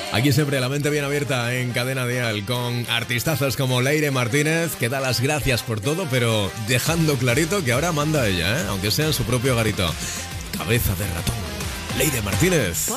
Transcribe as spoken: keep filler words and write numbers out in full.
Aquí siempre la mente bien abierta en Cadena Dial con artistazos como Leire Martínez, que da las gracias por todo, pero dejando clarito que ahora manda ella, ¿eh? Aunque sea en su propio garito. Cabeza de ratón. Leire Martínez.